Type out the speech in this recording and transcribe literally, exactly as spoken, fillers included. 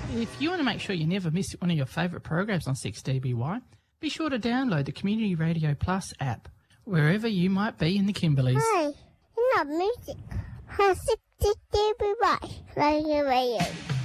If you want to make sure you never miss one of your favourite programs on six D B Y, be sure to download the Community Radio Plus app, wherever you might be in the Kimberleys. Hey, not music. six D B Y Radio Radio.